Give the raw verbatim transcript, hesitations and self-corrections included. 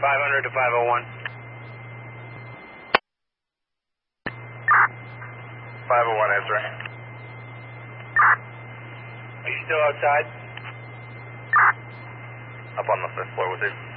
five hundred to five oh one. five oh one, answer. Are you still outside? Up on the fifth floor with you.